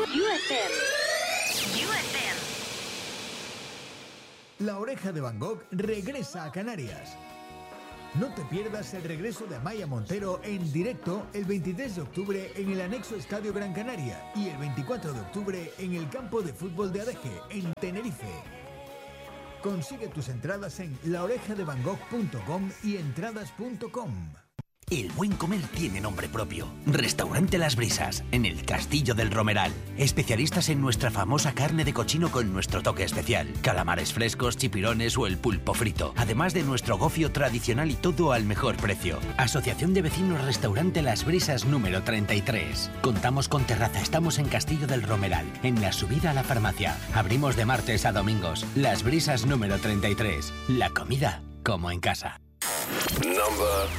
La Oreja de Van Gogh regresa a Canarias. No te pierdas el regreso de Amaia Montero en directo el 23 de octubre en el anexo Estadio Gran Canaria y el 24 de octubre en el campo de fútbol de Adeje, en Tenerife. Consigue tus entradas en laorejadevangogh.com y entradas.com. El buen comer tiene nombre propio. Restaurante Las Brisas, en el Castillo del Romeral. Especialistas en nuestra famosa carne de cochino con nuestro toque especial. Calamares frescos, chipirones o el pulpo frito. Además de nuestro gofio tradicional y todo al mejor precio. Asociación de Vecinos Restaurante Las Brisas número 33. Contamos con terraza, estamos en Castillo del Romeral, en la subida a la farmacia. Abrimos de martes a domingos. Las Brisas número 33. La comida como en casa. Number